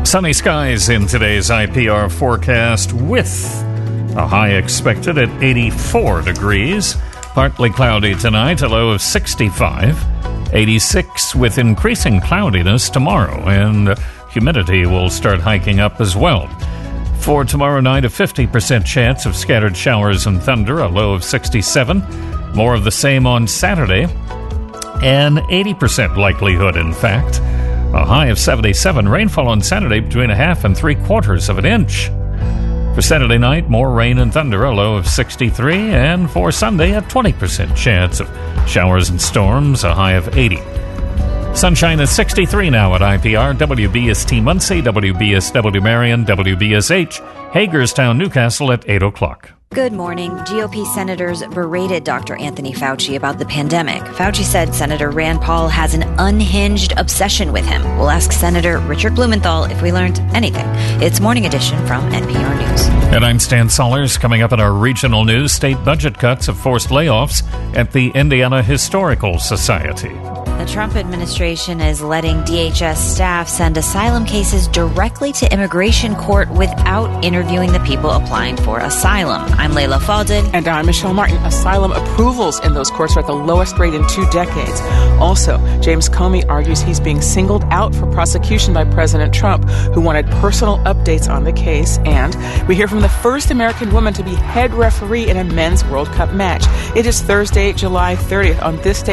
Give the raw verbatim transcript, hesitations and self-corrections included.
Sunny skies in today's I P R forecast with a high expected at eighty-four degrees. Partly cloudy tonight, a low of sixty-five. eighty-six with increasing cloudiness tomorrow, and humidity will start hiking up as well. For tomorrow night, a fifty percent chance of scattered showers and thunder, a low of sixty-seven. More of the same on Saturday, an eighty percent likelihood, in fact. A high of seventy-seven. Rainfall on Saturday between a half and three quarters of an inch. For Saturday night, more rain and thunder, a low of sixty-three. And for Sunday, a twenty percent chance of showers and storms, a high of eighty. Sunshine is sixty-three now at I P R. W B S T Muncie, W B S W Marion, W B S H Hagerstown, Newcastle at eight o'clock. Good morning. G O P senators berated Doctor Anthony Fauci about the pandemic. Fauci said Senator Rand Paul has an unhinged obsession with him. We'll ask Senator Richard Blumenthal if we learned anything. It's Morning Edition from N P R News. And I'm Stan Sollers. Coming up in our regional news, state budget cuts have forced layoffs at the Indiana Historical Society. The Trump administration is letting D H S staff send asylum cases directly to immigration court without interviewing the people applying for asylum. I'm Layla Faldin. And I'm Michelle Martin. Asylum approvals in those courts are at the lowest rate in two decades. Also, James Comey argues he's being singled out for prosecution by President Trump, who wanted personal updates on the case. And we hear from the first American woman to be head referee in a men's World Cup match. It is Thursday, July thirtieth. On this day,